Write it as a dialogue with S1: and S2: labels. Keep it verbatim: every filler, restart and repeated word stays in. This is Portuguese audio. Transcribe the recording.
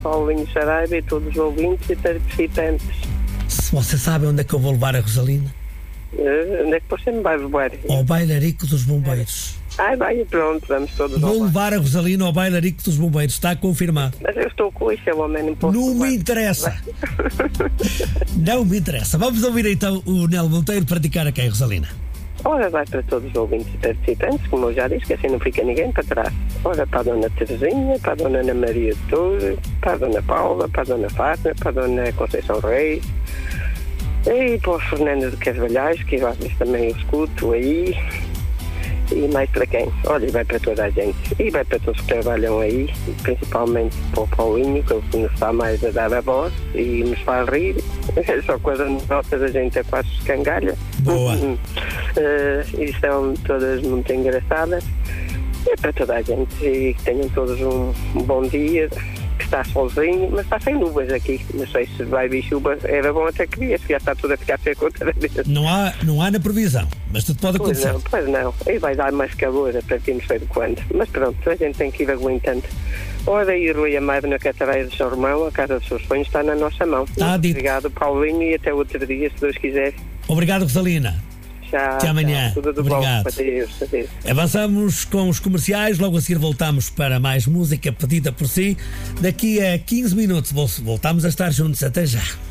S1: Paulinho Saraiva e todos os ouvintes e participantes.
S2: Se você sabe onde é que eu vou levar a Rosalina?
S1: Uh, onde é que você me vai levar?
S2: Ao bailarico dos bombeiros.
S1: Ai, vai, pronto, vamos todos
S2: Vou
S1: ao
S2: levar a Rosalina ao bailarico dos bombeiros, está confirmado.
S1: Mas eu estou com isso, eu homem não posso
S2: Não
S1: levar.
S2: me interessa. Não me interessa. Vamos ouvir então o Nelo Monteiro praticar a quem, Rosalina?
S1: Ora, vai para todos os ouvintes e participantes, como eu já disse, que assim não fica ninguém para trás. Ora, para a Dona Terezinha, para a Dona Ana Maria de Torres, para a Dona Paula, para a Dona Fátima, para a Dona Conceição Reis, e para o Fernando de Carvalhais, que às vezes também eu escuto aí. E mais para quem? Olha, e vai para toda a gente. E vai para todos que trabalham aí, principalmente para o Paulinho, que é o que nos está mais a dar a voz e nos faz rir. É só coisa notas, a gente é quase escangalha.
S2: Boa.
S1: uh, e são todas muito engraçadas. E é para toda a gente. E que tenham todos um, um bom dia. Que está solzinho, mas está sem nuvens aqui. Não sei se vai vir chuva. Era bom até que viesse, já está tudo a ficar seco outra vez.
S2: Não há, não há na previsão, mas tudo pode
S1: Pois
S2: acontecer.
S1: não, pois não. Aí vai dar mais calor a partir não sei de quando. Mas pronto, a gente tem que ir aguentando. Ora, e o Rui Amado na Cataraia de São Romão, a casa dos seus sonhos está na nossa mão.
S2: Está dito.
S1: Obrigado, Paulinho, e até outro dia, se Deus quiser.
S2: Obrigado, Rosalina.
S1: Tchau.
S2: Até amanhã.
S1: Tchau. Tudo de
S2: Obrigado.
S1: bom. Adeus, adeus.
S2: Avançamos com os comerciais, logo a seguir voltamos para mais música pedida por si. Daqui a quinze minutos voltamos a estar juntos. Até já.